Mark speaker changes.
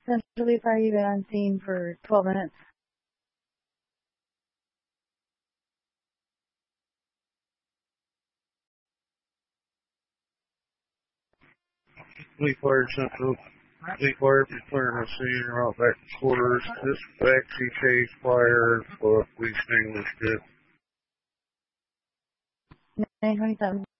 Speaker 1: Central Fire, you've been on scene for 12 minutes.
Speaker 2: Fleet Fire Central. Fleet Fire, be clearing the scene, route back to quarters. Dispatch CK fire, but we extinguished it.
Speaker 1: 927.